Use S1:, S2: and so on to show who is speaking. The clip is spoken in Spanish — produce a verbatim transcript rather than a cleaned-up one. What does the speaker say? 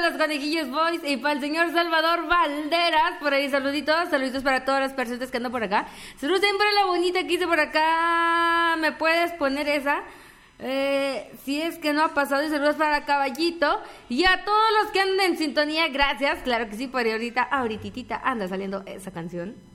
S1: los Conejillos Boys y para el señor Salvador Valderas. Por ahí, saluditos, saluditos para todas las personas que andan por acá. Saludos también para la bonita que hice por acá. ¿Me puedes poner esa? Eh, si es que no ha pasado. Y saludos para Caballito y a todos los que andan en sintonía. Gracias, claro que sí, por ahorita, ahorita anda saliendo esa canción.